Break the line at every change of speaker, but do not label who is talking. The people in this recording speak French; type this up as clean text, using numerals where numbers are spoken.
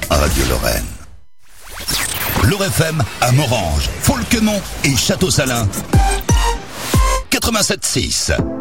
Radio Lorraine. L'ORFM à Morange, Folquemont et Château-Salins. 87.6.